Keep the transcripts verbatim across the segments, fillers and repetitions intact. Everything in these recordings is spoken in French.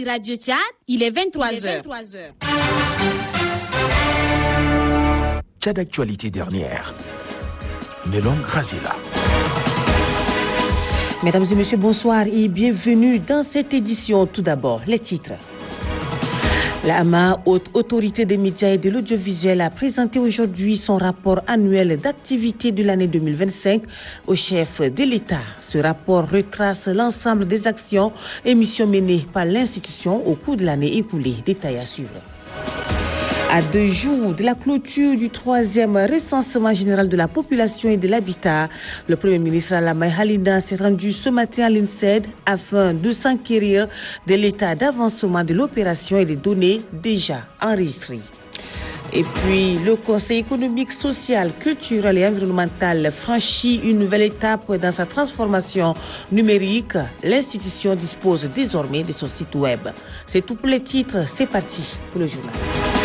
sur Radio Tchad, il est vingt-trois heures. Tchad Actualité dernière. Nelon Grazila. Mesdames et messieurs, bonsoir et bienvenue dans cette édition. Tout d'abord, les titres. La A M A, haute autorité des médias et de l'audiovisuel, a présenté aujourd'hui son rapport annuel d'activité de l'année deux mille vingt-cinq au chef de l'État. Ce rapport retrace l'ensemble des actions et missions menées par l'institution au cours de l'année écoulée. Détail à suivre. À deux jours de la clôture du troisième recensement général de la population et de l'habitat, le Premier ministre Alamai Halina s'est rendu ce matin à l'I N S E D afin de s'enquérir de l'état d'avancement de l'opération et des données déjà enregistrées. Et puis, le Conseil économique, social, culturel et environnemental franchit une nouvelle étape dans sa transformation numérique. L'institution dispose désormais de son site web. C'est tout pour les titres. C'est parti pour le journal.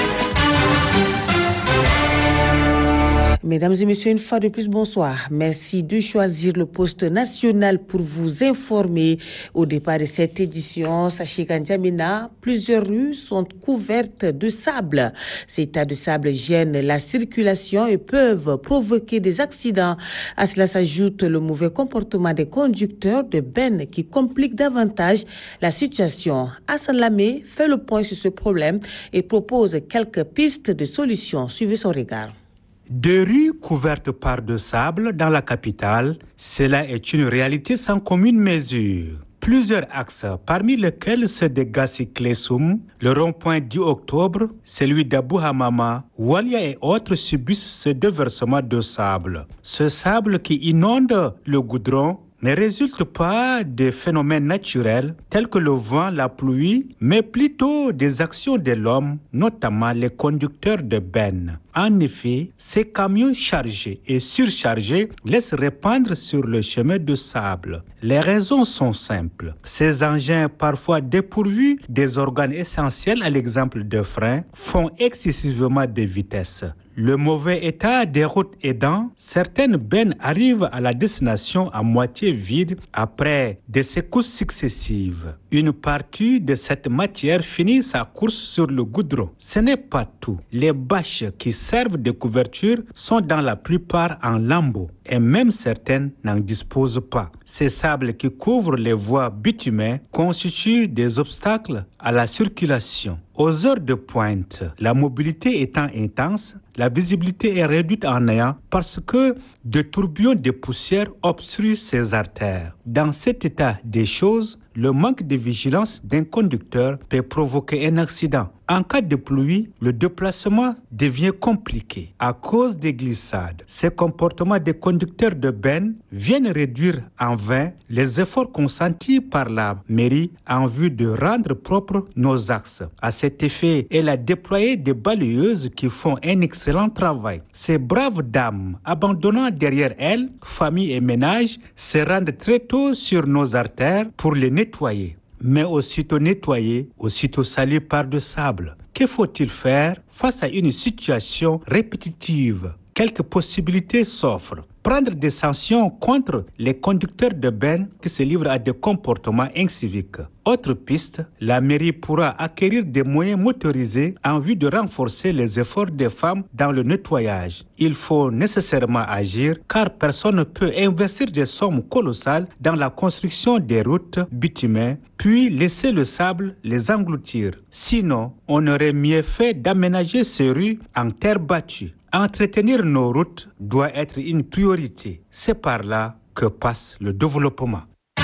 Mesdames et messieurs, une fois de plus, bonsoir. Merci de choisir le poste national pour vous informer. Au départ de cette édition, sachez qu'en N'Djamena, plusieurs rues sont couvertes de sable. Ces tas de sable gênent la circulation et peuvent provoquer des accidents. À cela s'ajoute le mauvais comportement des conducteurs de bennes qui complique davantage la situation. Hassan Lamé fait le point sur ce problème et propose quelques pistes de solutions. Suivez son regard. Deux rues couvertes par de sable dans la capitale, cela est une réalité sans commune mesure. Plusieurs axes, parmi lesquels ceux de Gassi Klessoum, le rond-point du octobre, celui d'Abou Hamama, Walia et autres subissent ce déversement de sable. Ce sable qui inonde le goudron ne résulte pas de phénomènes naturels tels que le vent, la pluie, mais plutôt des actions de l'homme, notamment les conducteurs de bennes. En effet, ces camions chargés et surchargés laissent répandre sur le chemin de sable. Les raisons sont simples. Ces engins, parfois dépourvus des organes essentiels, à l'exemple de freins, font excessivement de vitesse. Le mauvais état des routes aidant, certaines bennes arrivent à la destination à moitié vide après des secousses successives. Une partie de cette matière finit sa course sur le goudron. Ce n'est pas tout. Les bâches qui servent de couverture sont dans la plupart en lambeaux et même certaines n'en disposent pas. Ces sables qui couvrent les voies bitumées constituent des obstacles à la circulation. Aux heures de pointe, la mobilité étant intense, la visibilité est réduite en néant parce que de tourbillons de poussière obstruent ces artères. Dans cet état des choses, le manque de vigilance d'un conducteur peut provoquer un accident. En cas de pluie, le déplacement devient compliqué à cause des glissades. Ces comportements des conducteurs de bennes viennent réduire en vain les efforts consentis par la mairie en vue de rendre propres nos axes. À cet effet, elle a déployé des balayeuses qui font un excellent travail. Ces braves dames, abandonnant derrière elles famille et ménage, se rendent très tôt sur nos artères pour les nettoyer. Mais aussitôt nettoyé, aussitôt sali par de sable. Que faut-il faire face à une situation répétitive? Quelques possibilités s'offrent. Prendre des sanctions contre les conducteurs de bennes qui se livrent à des comportements inciviques. Autre piste, la mairie pourra acquérir des moyens motorisés en vue de renforcer les efforts des femmes dans le nettoyage. Il faut nécessairement agir car personne ne peut investir des sommes colossales dans la construction des routes bitumées puis laisser le sable les engloutir. Sinon, on aurait mieux fait d'aménager ces rues en terre battue. Entretenir nos routes doit être une priorité. C'est par là que passe le développement.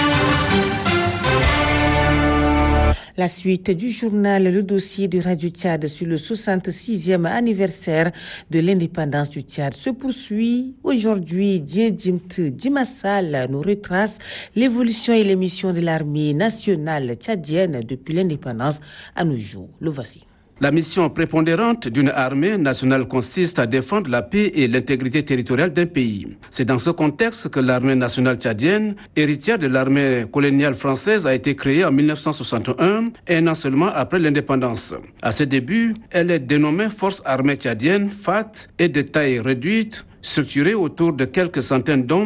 La suite du journal, le dossier du Radio Tchad sur le soixante-sixième anniversaire de l'indépendance du Tchad se poursuit. Aujourd'hui, Diendjimt Dimassal nous retrace l'évolution et les missions de l'armée nationale tchadienne depuis l'indépendance à nos jours. Le voici. La mission prépondérante d'une armée nationale consiste à défendre la paix et l'intégrité territoriale d'un pays. C'est dans ce contexte que l'armée nationale tchadienne, héritière de l'armée coloniale française, a été créée en mille neuf cent soixante et un, un an seulement après l'indépendance. À ses débuts, elle est dénommée Force armée tchadienne, F A T, et de taille réduite, structurée autour de quelques centaines d'hommes,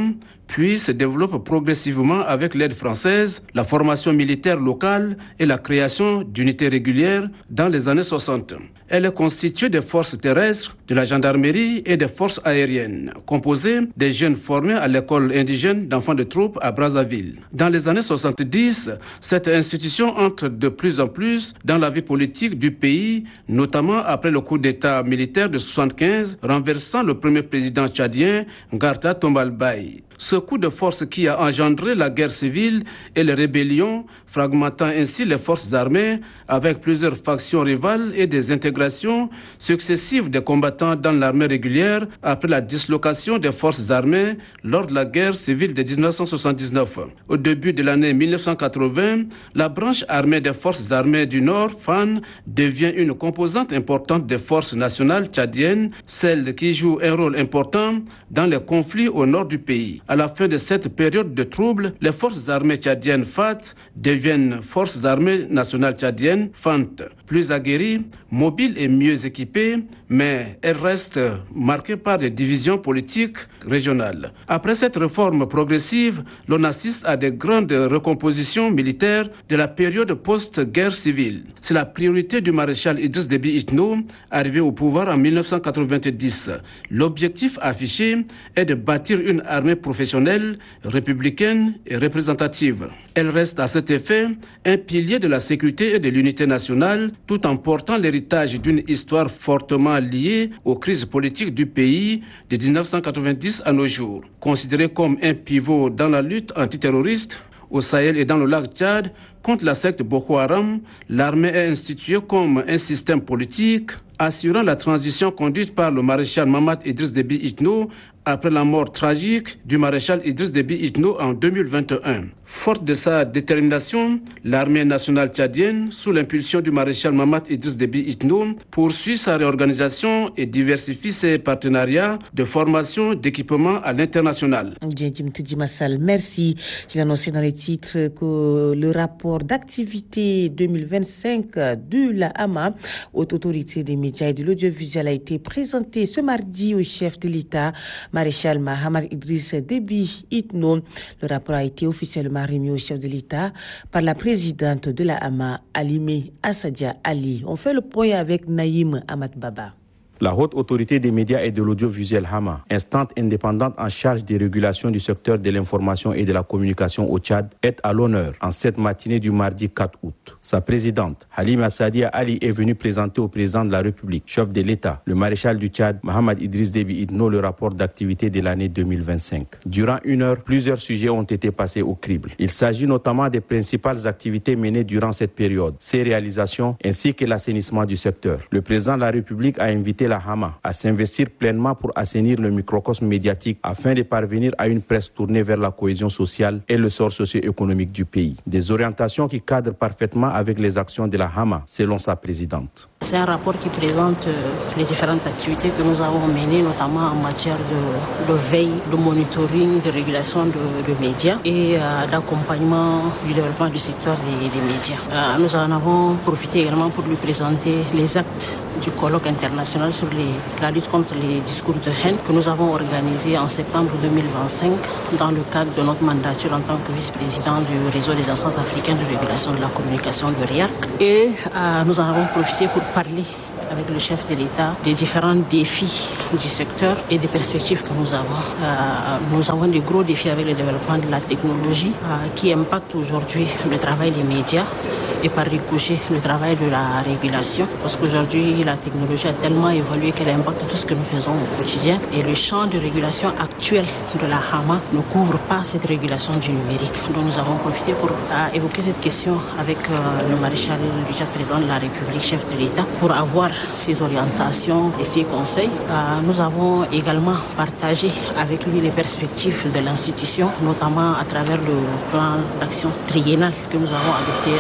puis se développe progressivement avec l'aide française, la formation militaire locale et la création d'unités régulières dans les années soixante. Elle est constituée des forces terrestres, de la gendarmerie et des forces aériennes, composées des jeunes formés à l'école indigène d'enfants de troupes à Brazzaville. Dans les années soixante-dix, cette institution entre de plus en plus dans la vie politique du pays, notamment après le coup d'État militaire de soixante-quinze, renversant le premier président tchadien, Ngarta Tombalbaye. Ce coup de force qui a engendré la guerre civile et les rébellions, fragmentant ainsi les forces armées avec plusieurs factions rivales et des intégrations successives des combattants dans l'armée régulière après la dislocation des forces armées lors de la guerre civile de dix-neuf cent soixante-dix-neuf. Au début de l'année mille neuf cent quatre-vingts, la branche armée des forces armées du Nord, F A N, devient une composante importante des forces nationales tchadiennes, celle qui joue un rôle important dans les conflits au nord du pays. À la fin de cette période de troubles, les forces armées tchadiennes F A T deviennent forces armées nationales tchadiennes F A N T. Plus aguerries, mobiles et mieux équipées, mais elles restent marquées par des divisions politiques régionales. Après cette réforme progressive, l'on assiste à de grandes recompositions militaires de la période post-guerre civile. C'est la priorité du maréchal Idriss Déby Itno, arrivé au pouvoir en mille neuf cent quatre-vingt-dix. L'objectif affiché est de bâtir une armée professionnelle, républicaine et représentative. Elle reste à cet effet un pilier de la sécurité et de l'unité nationale, tout en portant l'héritage d'une histoire fortement liée aux crises politiques du pays de dix-neuf cent quatre-vingt-dix à nos jours. Considérée comme un pivot dans la lutte antiterroriste au Sahel et dans le lac Tchad contre la secte Boko Haram, l'armée est instituée comme un système politique assurant la transition conduite par le maréchal Mahamat Idriss Déby Itno après la mort tragique du maréchal Idriss Déby Itno en deux mille vingt et un. Forte de sa détermination, l'armée nationale tchadienne, sous l'impulsion du maréchal Mahamat Idriss Déby Itno, poursuit sa réorganisation et diversifie ses partenariats de formation d'équipement à l'international. Merci. J'ai annoncé dans les titres que le rapport d'activité deux mille vingt-cinq de la H A M A, Haute Autorité des médias et de l'audiovisuel, a été présenté ce mardi au chef de l'État, maréchal Mahamat Idriss Déby Itno. Le rapport a été officiellement remis au chef de l'État par la présidente de la H A M A, Alimé Assadia Ali. On fait le point avec Naïm Ahmad Baba. La Haute Autorité des médias et de l'audiovisuel H A M A, instance indépendante en charge des régulations du secteur de l'information et de la communication au Tchad, est à l'honneur en cette matinée du mardi quatre août. Sa présidente, Halima Sadia Ali, est venue présenter au président de la République, chef de l'État, le maréchal du Tchad, Mahamat Idriss Déby Itno, le rapport d'activité de l'année deux mille vingt-cinq. Durant une heure, plusieurs sujets ont été passés au crible. Il s'agit notamment des principales activités menées durant cette période, ses réalisations ainsi que l'assainissement du secteur. Le président de la République a invité la H A M A à s'investir pleinement pour assainir le microcosme médiatique afin de parvenir à une presse tournée vers la cohésion sociale et le sort socio-économique du pays. Des orientations qui cadrent parfaitement avec les actions de la H A M A, selon sa présidente. C'est un rapport qui présente les différentes activités que nous avons menées, notamment en matière de, de veille, de monitoring, de régulation de, de médias et euh, d'accompagnement du développement du secteur des, des médias. Euh, nous en avons profité également pour lui présenter les actes du colloque international sur les, la lutte contre les discours de haine que nous avons organisé en septembre deux mille vingt-cinq dans le cadre de notre mandature en tant que vice-président du réseau des instances africaines de régulation de la communication de R I A C. Et euh, nous en avons profité pour parler avec le chef de l'État des différents défis du secteur et des perspectives que nous avons. Euh, nous avons des gros défis avec le développement de la technologie euh, qui impacte aujourd'hui le travail des médias et par ricochet le travail de la régulation, parce qu'aujourd'hui la technologie a tellement évolué qu'elle impacte tout ce que nous faisons au quotidien et le champ de régulation actuel de la H A M A ne couvre pas cette régulation du numérique. Donc nous avons profité pour euh, évoquer cette question avec euh, le maréchal du Tchad, président de la République, chef de l'État, pour avoir ses orientations et ses conseils. Euh, nous avons également partagé avec lui les perspectives de l'institution, notamment à travers le plan d'action triennal que nous avons adopté en janvier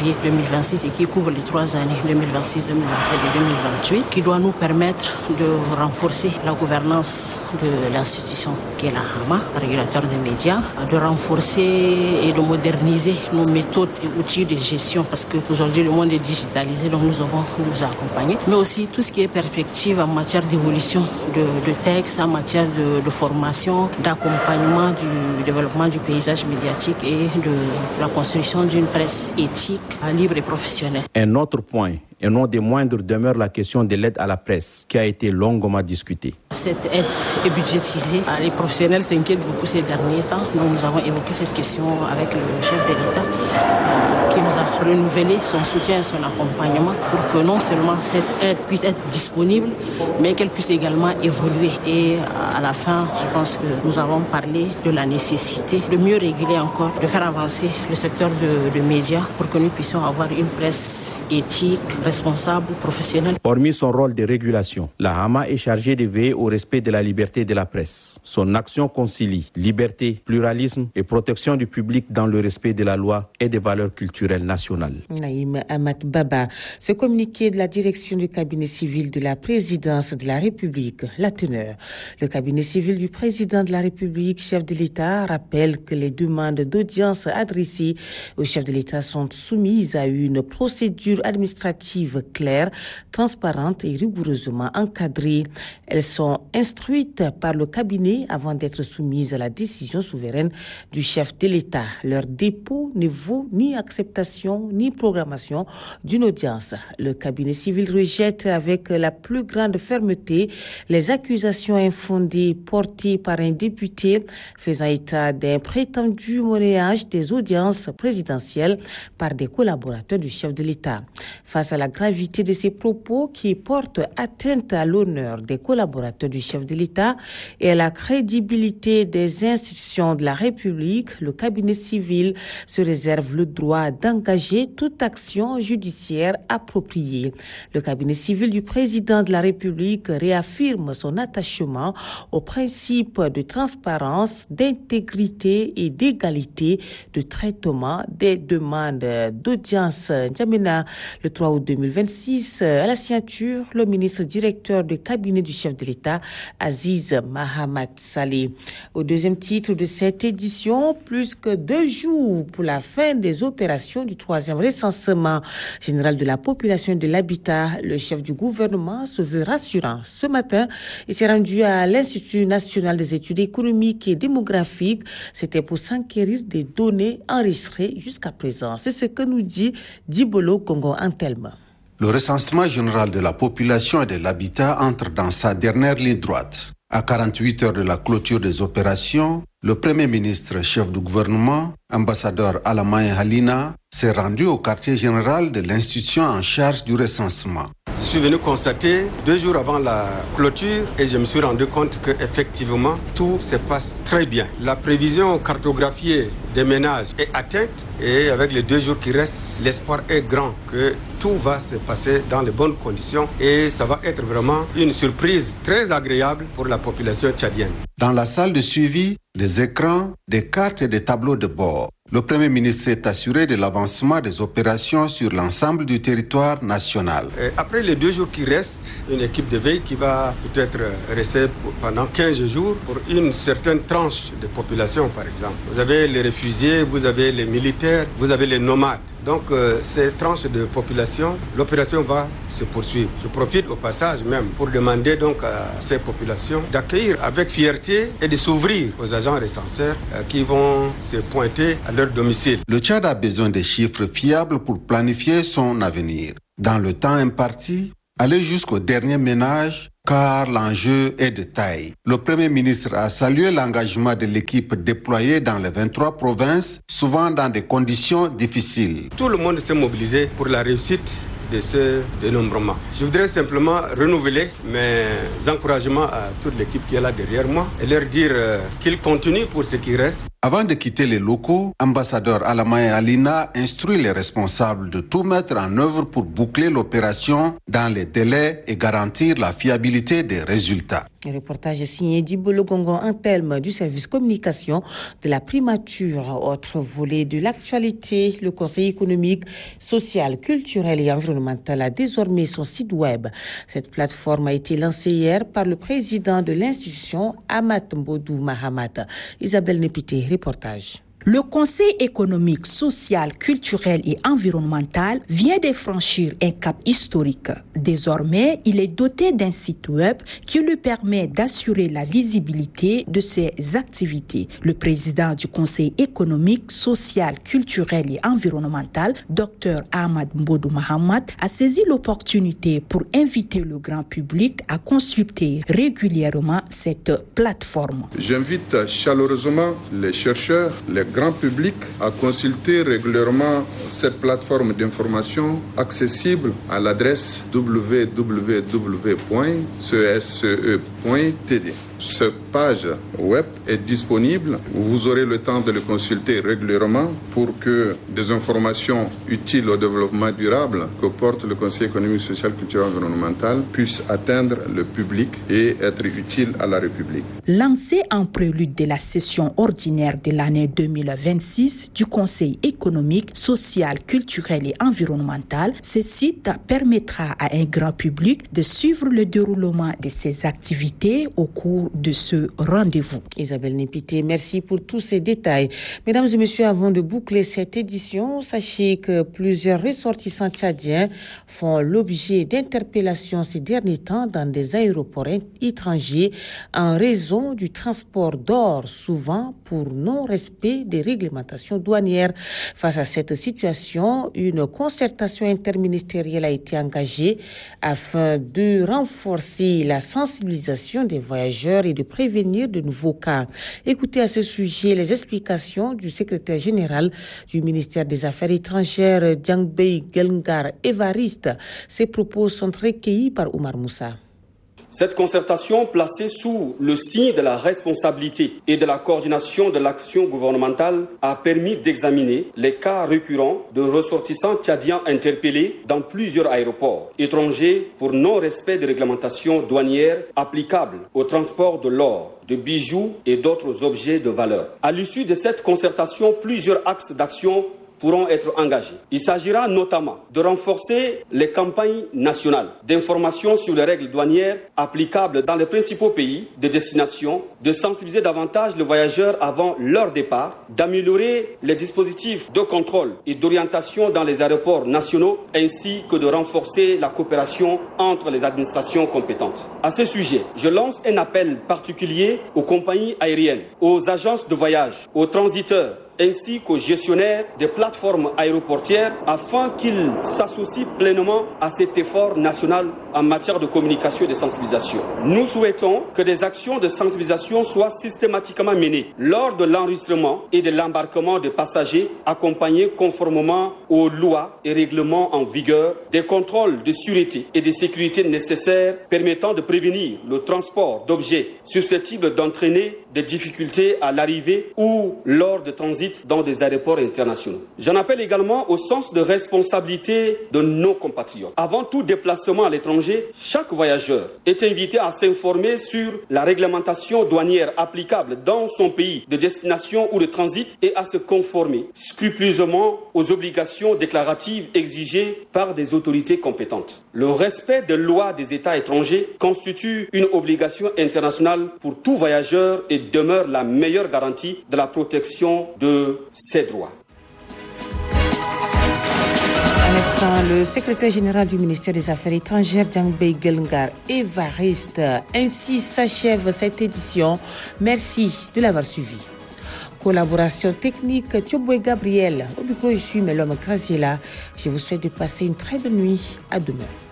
janvier deux mille vingt-six et qui couvre les trois années deux mille vingt-six, deux mille vingt-sept et deux mille vingt-huit, qui doit nous permettre de renforcer la gouvernance de l'institution qui est la Hama, régulateur des médias, de renforcer et de moderniser nos méthodes et outils de gestion parce qu'aujourd'hui le monde est digitalisé, donc nous devons nous accompagner, mais aussi tout ce qui est perspective en matière d'évolution de, de textes, en matière de, de formation, d'accompagnement du développement du paysage médiatique et de la construction d'une presse éthique, libre et professionnelle. Un autre point, et non des moindres, demeure la question de l'aide à la presse, qui a été longuement discutée. Cette aide est budgétisée. Les professionnels s'inquiètent beaucoup ces derniers temps. Donc nous avons évoqué cette question avec le chef de l'État, euh, qui nous a renouvelé son soutien et son accompagnement pour que non seulement cette aide puisse être disponible, mais qu'elle puisse également évoluer. Et à la fin, je pense que nous avons parlé de la nécessité de mieux réguler encore, de faire avancer le secteur de, de médias pour que nous puissions avoir une presse éthique, responsable, professionnelle. Hormis son rôle de régulation, la Hama est chargée de veiller au respect de la liberté de la presse. Son action concilie liberté, pluralisme et protection du public dans le respect de la loi et des valeurs culturelles nationales. Naïm Amat Baba, ce communiqué de la direction du cabinet civil de la présidence de la République, la teneur. Le cabinet civil du président de la République, chef de l'État, rappelle que les demandes d'audience adressées au chef de l'État sont soumises à une procédure administrative claire, transparente et rigoureusement encadrée. Elles sont instruites par le cabinet avant d'être soumises à la décision souveraine du chef de l'État. Leur dépôt ne vaut ni acceptation ni programmation d'une audience. Le cabinet civil rejette avec la plus grande fermeté les accusations infondées portées par un député faisant état d'un prétendu monnayage des audiences présidentielles par des collaborateurs du chef de l'État. Face à la gravité de ces propos qui portent atteinte à l'honneur des collaborateurs du chef de l'État et à la crédibilité des institutions de la République, le cabinet civil se réserve le droit d'engager toute action judiciaire appropriée. Le cabinet civil du président de la République réaffirme son attachement aux principes de transparence, d'intégrité et d'égalité de traitement des demandes d'audience. N'Djamena, le trois août deux mille vingt-six, à la signature, le ministre directeur du cabinet du chef de l'État, Aziz Mahamat Saleh. Au deuxième titre de cette édition, plus que deux jours pour la fin des opérations du troisième recensement général de la population et de l'habitat, le chef du gouvernement se veut rassurant. Ce matin, il s'est rendu à l'Institut national des études économiques et démographiques. C'était pour s'enquérir des données enregistrées jusqu'à présent. C'est ce que nous dit Dibolo Congo Antelme. Le recensement général de la population et de l'habitat entre dans sa dernière ligne droite. À quarante-huit heures de la clôture des opérations, le Premier ministre, chef du gouvernement, ambassadeur Alamaye Halina, s'est rendu au quartier général de l'institution en charge du recensement. Je suis venu constater deux jours avant la clôture et je me suis rendu compte qu'effectivement tout se passe très bien. La prévision cartographiée des ménages est atteinte et avec les deux jours qui restent, l'espoir est grand que tout va se passer dans les bonnes conditions et ça va être vraiment une surprise très agréable pour la population tchadienne. Dans la salle de suivi, des écrans, des cartes et des tableaux de bord. Le Premier ministre s'est assuré de l'avancement des opérations sur l'ensemble du territoire national. Et après les deux jours qui restent, une équipe de veille qui va peut-être rester pendant quinze jours pour une certaine tranche de population, par exemple. Vous avez les réfugiés, vous avez les militaires, vous avez les nomades. Donc, euh, ces tranches de population, l'opération va se poursuivre. Je profite au passage même pour demander donc à ces populations d'accueillir avec fierté et de s'ouvrir aux agents recenseurs euh, qui vont se pointer à leur domicile. Le Tchad a besoin de chiffres fiables pour planifier son avenir. Dans le temps imparti, aller jusqu'au dernier ménage, car l'enjeu est de taille. Le Premier ministre a salué l'engagement de l'équipe déployée dans les vingt-trois provinces, souvent dans des conditions difficiles. Tout le monde s'est mobilisé pour la réussite de ce dénombrement. Je voudrais simplement renouveler mes encouragements à toute l'équipe qui est là derrière moi et leur dire euh, qu'ils continuent pour ce qui reste. Avant de quitter les locaux, ambassadeur Alamaye Alina instruit les responsables de tout mettre en œuvre pour boucler l'opération dans les délais et garantir la fiabilité des résultats. Un reportage signé Dibolo Gongon Antelme du service communication de la primature. Autre volet de l'actualité, le Conseil économique, social, culturel et environnemental a désormais son site web. Cette plateforme a été lancée hier par le président de l'institution, Amat Mbodou Mahamat. Isabelle Nepité, reportage. Le Conseil économique, social, culturel et environnemental vient de franchir un cap historique. Désormais, il est doté d'un site web qui lui permet d'assurer la visibilité de ses activités. Le président du Conseil économique, social, culturel et environnemental, Dr Ahmad Mbodou Mahamat, a saisi l'opportunité pour inviter le grand public à consulter régulièrement cette plateforme. J'invite chaleureusement les chercheurs, les grand public à consulter régulièrement cette plateforme d'information accessible à l'adresse w w w point c s c e point t d. Cette page web est disponible. Vous aurez le temps de le consulter régulièrement pour que des informations utiles au développement durable que porte le Conseil économique, social, culturel et environnemental puissent atteindre le public et être utiles à la République. Lancé en prélude de la session ordinaire de l'année deux mille vingt-six du Conseil économique, social, culturel et environnemental, ce site permettra à un grand public de suivre le déroulement de ses activités au cours de ce rendez-vous. Isabelle Népité, merci pour tous ces détails. Mesdames et messieurs, avant de boucler cette édition, sachez que plusieurs ressortissants tchadiens font l'objet d'interpellations ces derniers temps dans des aéroports étrangers en raison du transport d'or, souvent pour non-respect des réglementations douanières. Face à cette situation, une concertation interministérielle a été engagée afin de renforcer la sensibilisation des voyageurs et de prévenir de nouveaux cas. Écoutez à ce sujet les explications du secrétaire général du ministère des Affaires étrangères, Djangbey Gelngar Evariste. Ces propos sont recueillis par Oumar Moussa. Cette concertation, placée sous le signe de la responsabilité et de la coordination de l'action gouvernementale, a permis d'examiner les cas récurrents de ressortissants tchadiens interpellés dans plusieurs aéroports étrangers pour non-respect des réglementations douanières applicables au transport de l'or, de bijoux et d'autres objets de valeur. À l'issue de cette concertation, plusieurs axes d'action pourront être engagés. Il s'agira notamment de renforcer les campagnes nationales d'information sur les règles douanières applicables dans les principaux pays de destination, de sensibiliser davantage les voyageurs avant leur départ, d'améliorer les dispositifs de contrôle et d'orientation dans les aéroports nationaux, ainsi que de renforcer la coopération entre les administrations compétentes. À ce sujet, je lance un appel particulier aux compagnies aériennes, aux agences de voyage, aux transiteurs, ainsi qu'aux gestionnaires des plateformes aéroportières afin qu'ils s'associent pleinement à cet effort national en matière de communication et de sensibilisation. Nous souhaitons que des actions de sensibilisation soient systématiquement menées lors de l'enregistrement et de l'embarquement des passagers, accompagnés conformément aux lois et règlements en vigueur, des contrôles de sûreté et de sécurité nécessaires permettant de prévenir le transport d'objets susceptibles d'entraîner des difficultés à l'arrivée ou lors de transit dans des aéroports internationaux. J'en appelle également au sens de responsabilité de nos compatriotes. Avant tout déplacement à l'étranger, chaque voyageur est invité à s'informer sur la réglementation douanière applicable dans son pays de destination ou de transit et à se conformer scrupuleusement aux obligations déclaratives exigées par des autorités compétentes. Le respect des lois des États étrangers constitue une obligation internationale pour tout voyageur et demeure la meilleure garantie de la protection de ses droits. À l'instant, le secrétaire général du ministère des Affaires étrangères, Djangbey Gelngar Evariste. Ainsi s'achève cette édition. Merci de l'avoir suivi. Collaboration technique, Thioboué Gabriel. Au micro, je suis Melom Graziella. Je vous souhaite de passer une très bonne nuit. À demain.